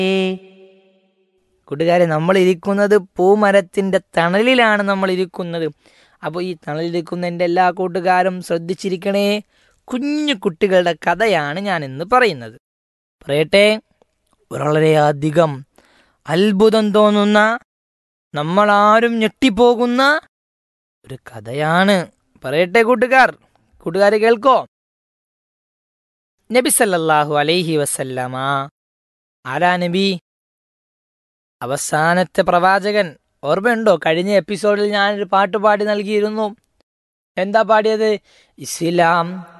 കൂട്ടുകാരെ, നമ്മൾ ഇരിക്കുന്നത് പൂമരത്തിൻ്റെ തണലിലാണ് നമ്മൾ ഇരിക്കുന്നത്. അപ്പോൾ ഈ തണലിരിക്കുന്ന എൻ്റെ എല്ലാ കൂട്ടുകാരും ശ്രദ്ധിച്ചിരിക്കണേ. കുഞ്ഞു കുട്ടികളുടെ കഥയാണ് ഞാൻ ഇന്ന് പറയുന്നത്. പറയട്ടെ, വളരെയധികം അത്ഭുതം തോന്നുന്ന, നമ്മളാരും ഞെട്ടിപ്പോകുന്ന ഒരു കഥയാണ്. പറയട്ടെ കൂട്ടുകാർ കേൾക്കോ. നബി സല്ലല്ലാഹു അലൈഹി വസല്ലമ ആരാ നബി? അവസാനത്തെ പ്രവാചകൻ. ഓർമ്മയുണ്ടോ? കഴിഞ്ഞ എപ്പിസോഡിൽ ഞാനൊരു പാട്ട് പാടി നൽകിയിരുന്നു. എന്താ പാടിയത്? ഇസ്ലാം